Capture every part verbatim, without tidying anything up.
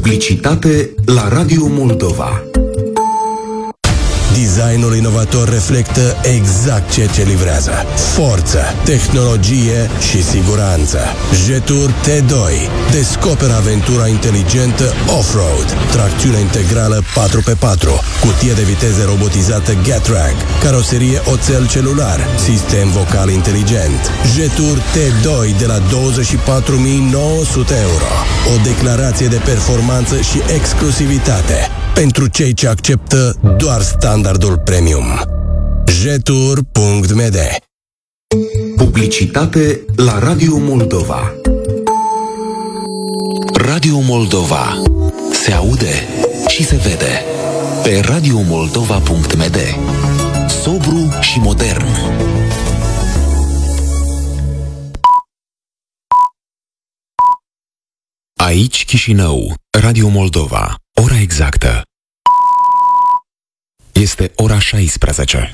Publicitate la Radio Moldova. Designul inovator reflectă exact ceea ce livrează: forță, tehnologie și siguranță. Jetur T doi. Descoperă aventura inteligentă off-road, tracțiune integrală patru pe patru, cutie de viteze robotizată Getrack, caroserie oțel celular, sistem vocal inteligent. Jetur T doi de la douăzeci și patru mii nouă sute euro. O declarație de performanță și exclusivitate pentru cei ce acceptă doar standardul premium. jetur punct m d. Publicitate la Radio Moldova. Radio Moldova. Se aude și se vede pe radio moldova punct m d. Sobru și modern. Aici Chișinău, Radio Moldova. Ora exactă este ora șaisprezece.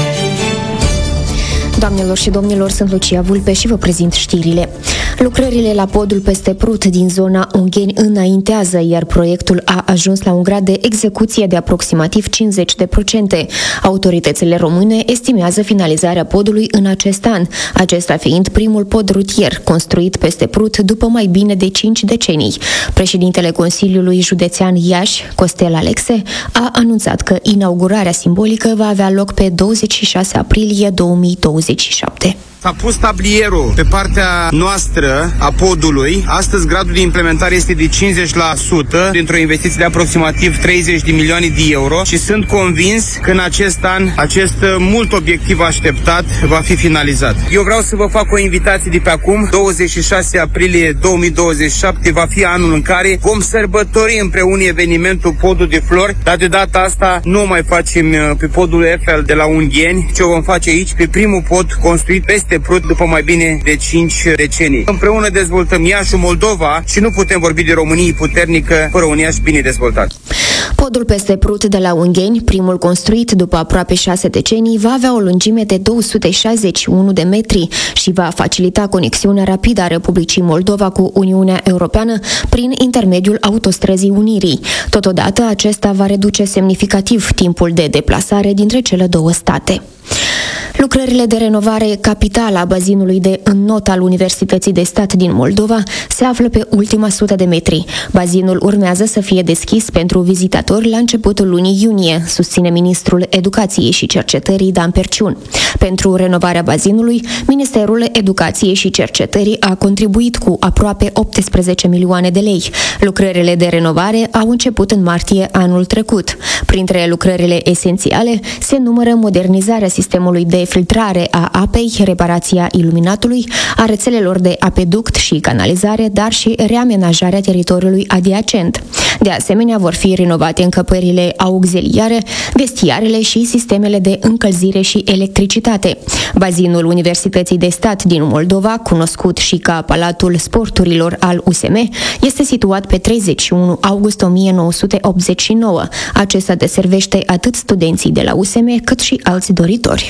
Doamnelor și domnilor, sunt Lucia Vulpe și vă prezint știrile. Lucrările la podul peste Prut din zona Ungheni înaintează, iar proiectul a ajuns la un grad de execuție de aproximativ cincizeci la sută. Autoritățile române estimează finalizarea podului în acest an, acesta fiind primul pod rutier construit peste Prut după mai bine de cinci decenii. Președintele Consiliului Județean Iași, Costel Alexe, a anunțat că inaugurarea simbolică va avea loc pe douăzeci și șase aprilie două mii douăzeci și șapte. S-a pus tablierul pe partea noastră a podului. Astăzi gradul de implementare este de cincizeci la sută dintr-o investiție de aproximativ treizeci de milioane de euro și sunt convins că în acest an acest mult obiectiv așteptat va fi finalizat. Eu vreau să vă fac o invitație de pe acum. douăzeci și șase aprilie două mii douăzeci și șapte va fi anul în care vom sărbători împreună evenimentul Podul de Flori, dar de data asta nu o mai facem pe podul Eiffel de la Ungheni, ci o vom face aici pe primul pod construit peste Prut după mai bine de cinci decenii. Împreună dezvoltăm Iașul, Moldova și nu putem vorbi de România puternică fără un Iași bine dezvoltat. Podul peste Prut de la Ungheni, primul construit după aproape șase decenii, va avea o lungime de două sute șaizeci și unu de metri și va facilita conexiunea rapidă a Republicii Moldova cu Uniunea Europeană prin intermediul autostrăzii Unirii. Totodată, acesta va reduce semnificativ timpul de deplasare dintre cele două state. Lucrările de renovare capitală a bazinului de înnot al Universității de Stat din Moldova se află pe ultima sută de metri. Bazinul urmează să fie deschis pentru vizitatori la începutul lunii iunie, susține ministrul Educației și Cercetării Dan Perciun. Pentru renovarea bazinului, Ministerul Educației și Cercetării a contribuit cu aproape optsprezece milioane de lei. Lucrările de renovare au început în martie anul trecut. Printre lucrările esențiale se numără modernizarea sistemului de filtrare a apei, reparația iluminatului, a rețelelor de apeduct și canalizare, dar și reamenajarea teritoriului adiacent. De asemenea, vor fi renovate încăpările auxiliare, vestiarele și sistemele de încălzire și electricitate. Bazinul Universității de Stat din Moldova, cunoscut și ca Palatul Sporturilor al U S M, este situat pe treizeci și unu august o mie nouă sute optzeci și nouă. Acesta deservește atât studenții de la U S M cât și alți doritori.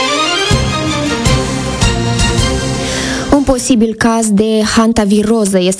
Un posibil caz de hantaviroză este